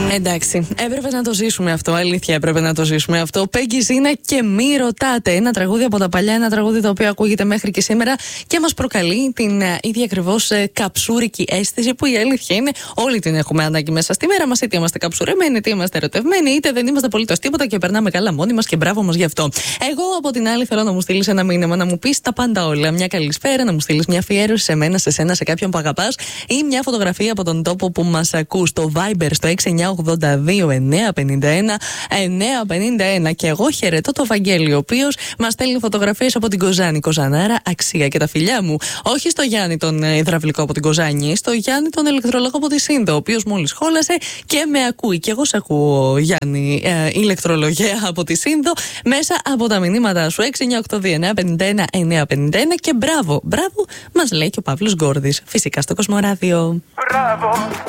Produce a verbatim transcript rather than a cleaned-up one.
Εντάξει, έπρεπε να το ζήσουμε αυτό. Αλήθεια, έπρεπε να το ζήσουμε αυτό. Πέγγι Ζίνα και Μη ρωτάτε. Ένα τραγούδι από τα παλιά, ένα τραγούδι το οποίο ακούγεται μέχρι και σήμερα και μας προκαλεί την uh, ίδια ακριβώς uh, καψούρικη αίσθηση που η αλήθεια είναι όλοι την έχουμε ανάγκη μέσα στη μέρα μας. Είτε είμαστε καψουρεμένοι, είτε είμαστε ερωτευμένοι, είτε δεν είμαστε απολύτως τίποτα και περνάμε καλά μόνοι μας και μπράβο μας γι' αυτό. Εγώ από την άλλη θέλω να μου στείλεις ένα μήνυμα, να μου πεις τα πάντα όλα. Μια καλησπέρα, να μου στείλεις μια αφιέρωση σε μένα, σε σένα, σε κάποιον που αγαπάς ή μια φωτογραφία από τον τόπο που μας ακούς. Στο Viber στο έξι εννιά ογδόντα δύο εννιά πενήντα ένα εννιά πενήντα ένα. Και εγώ χαιρετώ το Βαγγέλη, ο οποίος μας στέλνει φωτογραφίες από την Κοζάνη. Κοζανάρα, αξία και τα φιλιά μου. Όχι στο Γιάννη τον υδραυλικό από την Κοζάνη, στο Γιάννη τον ηλεκτρολόγο από τη Σύνδο, ο οποίος μόλις χόλασε και με ακούει. Και εγώ σε ακούω, Γιάννη, ε, ηλεκτρολογέα από τη Σύνδο, μέσα από τα μηνύματά σου. έξι εννιά οκτώ δύο εννιά πενήντα ένα εννιά πενήντα ένα. Και μπράβο, μπράβο, μας λέει και ο Παύλος Γκόρδης. Φυσικά στο Κοσμοράδιο. Μπράβο.